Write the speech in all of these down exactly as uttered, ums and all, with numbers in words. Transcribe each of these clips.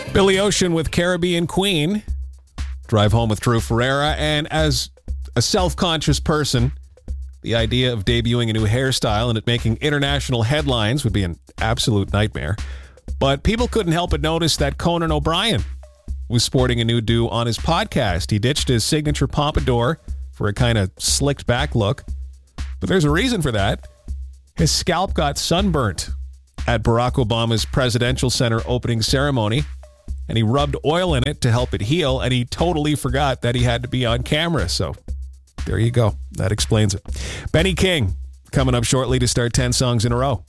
Billy Ocean with Caribbean Queen. Drive Home with Drew Ferreira. And as a self-conscious person, the idea of debuting a new hairstyle and it making international headlines would be an absolute nightmare. But people couldn't help but notice that Conan O'Brien was sporting a new do on his podcast. He ditched his signature pompadour for a kind of slicked back look. But there's a reason for that. His scalp got sunburnt at Barack Obama's presidential center opening ceremony, and he rubbed oil in it to help it heal, and he totally forgot that he had to be on camera. So there you go. That explains it. Benny King coming up shortly to start ten songs in a row.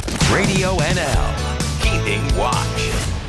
Radio N L, keeping watch.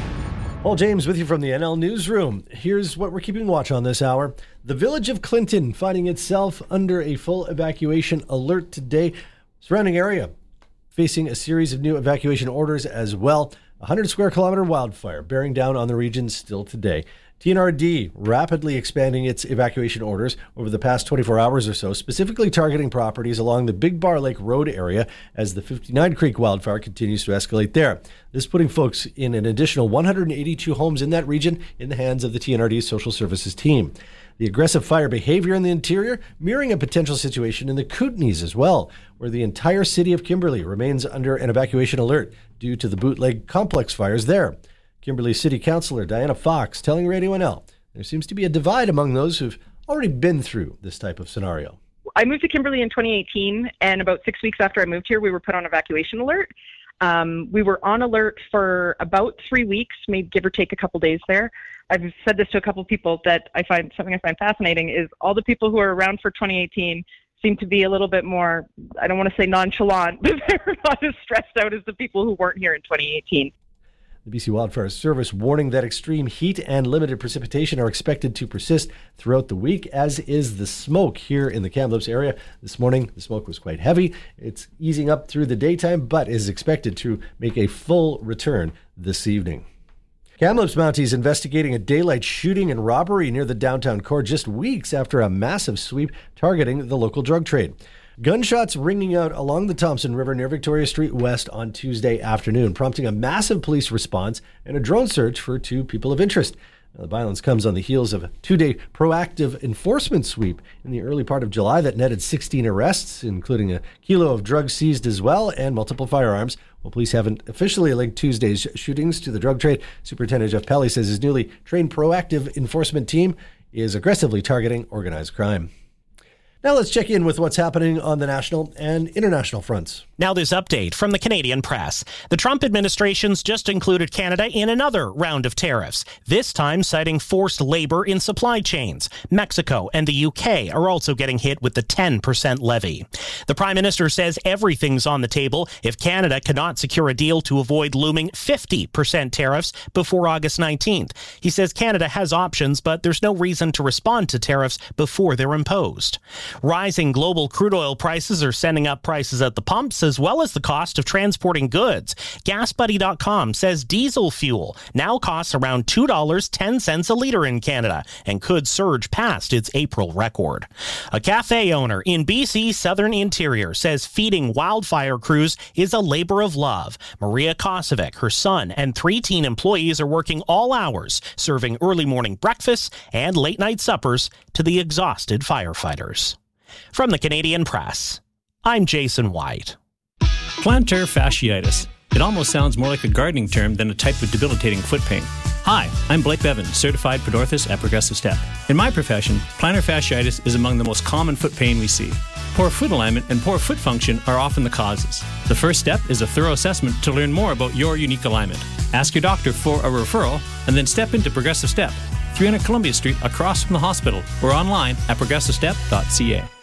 Paul James with you from the N L Newsroom. Here's what we're keeping watch on this hour. The village of Clinton finding itself under a full evacuation alert today. Surrounding area facing a series of new evacuation orders as well. A one hundred square kilometer wildfire bearing down on the region still today. T N R D rapidly expanding its evacuation orders over the past twenty-four hours or so, specifically targeting properties along the Big Bar Lake Road area as the fifty-nine Creek wildfire continues to escalate there. This putting folks in an additional one hundred eighty-two homes in that region in the hands of the T N R D social services team. The aggressive fire behavior in the interior mirroring a potential situation in the Kootenays as well, where the entire city of Kimberley remains under an evacuation alert due to the Bootleg complex fires there. Kimberley City Councillor Diana Fox telling Radio N L there seems to be a divide among those who've already been through this type of scenario. I moved to Kimberley in twenty eighteen, and about six weeks after I moved here, we were put on evacuation alert. Um, we were on alert for about three weeks, maybe give or take a couple days there. I've said this to a couple of people that I find something I find fascinating is all the people who are around for twenty eighteen seem to be a little bit more, I don't want to say nonchalant, but they're not as stressed out as the people who weren't here in twenty eighteen. The B C Wildfire Service warning that extreme heat and limited precipitation are expected to persist throughout the week, as is the smoke here in the Kamloops area. This morning, the smoke was quite heavy. It's easing up through the daytime, but is expected to make a full return this evening. Kamloops Mounties investigating a daylight shooting and robbery near the downtown core just weeks after a massive sweep targeting the local drug trade. Gunshots ringing out along the Thompson River near Victoria Street West on Tuesday afternoon, prompting a massive police response and a drone search for two people of interest. Now, the violence comes on the heels of a two-day proactive enforcement sweep in the early part of July that netted sixteen arrests, including a kilo of drugs seized as well and multiple firearms. While police haven't officially linked Tuesday's shootings to the drug trade, Superintendent Jeff Pelly says his newly trained proactive enforcement team is aggressively targeting organized crime. Now let's check in with what's happening on the national and international fronts. Now this update from the Canadian press. The Trump administration's just included Canada in another round of tariffs, this time citing forced labor in supply chains. Mexico and the U K are also getting hit with the ten percent levy. The Prime Minister says everything's on the table if Canada cannot secure a deal to avoid looming fifty percent tariffs before August nineteenth. He says Canada has options, but there's no reason to respond to tariffs before they're imposed. Rising global crude oil prices are sending up prices at the pumps as well as the cost of transporting goods. Gas Buddy dot com says diesel fuel now costs around two dollars and ten cents a litre in Canada and could surge past its April record. A cafe owner in B C's southern interior says feeding wildfire crews is a labor of love. Maria Kosovic, her son, and three teen employees are working all hours, serving early morning breakfasts and late night suppers to the exhausted firefighters. From the Canadian Press, I'm Jason White. Plantar fasciitis. It almost sounds more like a gardening term than a type of debilitating foot pain. Hi, I'm Blake Bevan, certified podorthist at Progressive Step. In my profession, plantar fasciitis is among the most common foot pain we see. Poor foot alignment and poor foot function are often the causes. The first step is a thorough assessment to learn more about your unique alignment. Ask your doctor for a referral and then step into Progressive Step, three hundred Columbia Street across from the hospital, or online at progressive step dot c a.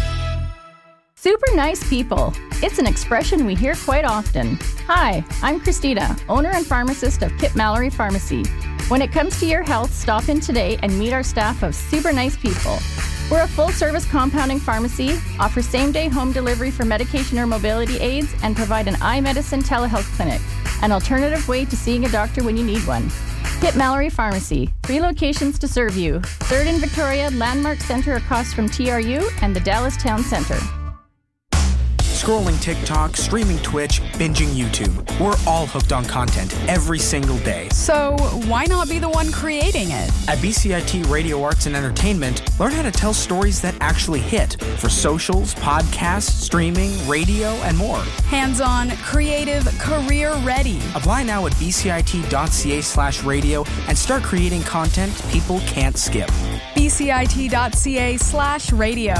Super nice people. It's an expression we hear quite often. Hi, I'm Christina, owner and pharmacist of Kip Mallory Pharmacy. When it comes to your health, stop in today and meet our staff of super nice people. We're a full-service compounding pharmacy, offer same-day home delivery for medication or mobility aids, and provide an eye medicine telehealth clinic, an alternative way to seeing a doctor when you need one. Kip Mallory Pharmacy, three locations to serve you. Third in Victoria, Landmark Center across from T R U, and the Dallas Town Center. Scrolling TikTok, streaming Twitch, binging YouTube. We're all hooked on content every single day. So why not be the one creating it? At B C I T Radio Arts and Entertainment, learn how to tell stories that actually hit for socials, podcasts, streaming, radio, and more. Hands-on, creative, career-ready. Apply now at bcit.ca slash radio and start creating content people can't skip. bcit.ca slash radio.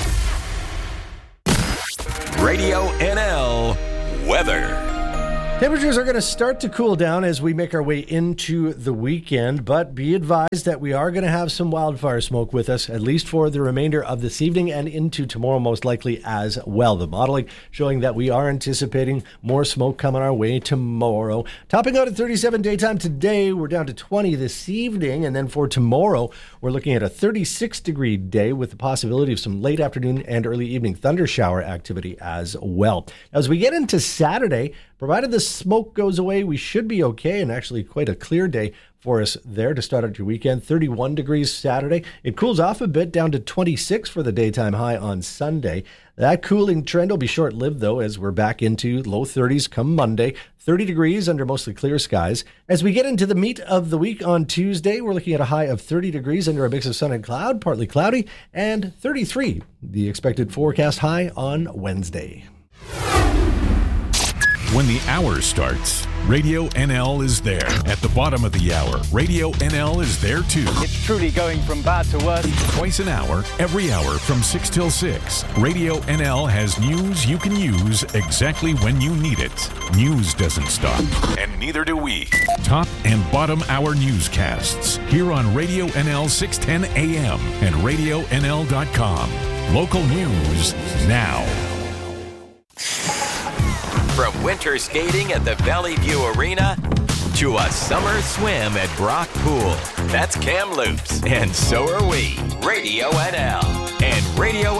Radio N L weather. Temperatures are going to start to cool down as we make our way into the weekend, but be advised that we are going to have some wildfire smoke with us, at least for the remainder of this evening and into tomorrow, most likely as well. The modeling showing that we are anticipating more smoke coming our way tomorrow. Topping out at thirty-seven daytime today, we're down to twenty this evening, and then for tomorrow, we're looking at a thirty-six degree day with the possibility of some late afternoon and early evening thunder shower activity as well. As we get into Saturday, provided the smoke goes away, we should be okay, and actually quite a clear day for us there to start out your weekend. thirty-one degrees Saturday. It cools off a bit down to twenty-six for the daytime high on Sunday. That cooling trend will be short-lived, though, as we're back into low thirties come Monday. thirty degrees under mostly clear skies. As we get into the meat of the week on Tuesday, we're looking at a high of thirty degrees under a mix of sun and cloud, partly cloudy, and thirty-three, the expected forecast high on Wednesday. When the hour starts, Radio N L is there. At the bottom of the hour, Radio N L is there too. It's truly going from bad to worse. Twice an hour, every hour from six till six. Radio N L has news you can use exactly when you need it. News doesn't stop, and neither do we. Top and bottom hour newscasts here on Radio N L six ten A M and radio N L dot com. Local news now. From winter skating at the Valley View Arena to a summer swim at Brock Pool. That's Kamloops, and so are we. Radio N L and radio